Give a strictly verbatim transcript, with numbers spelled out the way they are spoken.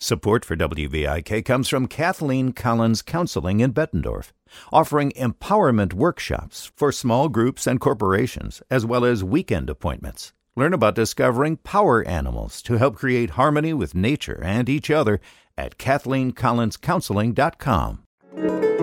Support for W V I K comes from Kathleen Collins Counseling in Bettendorf, offering empowerment workshops for small groups and corporations, as well as weekend appointments. Learn about discovering power animals to help create harmony with nature and each other at kathleen collins counseling dot com.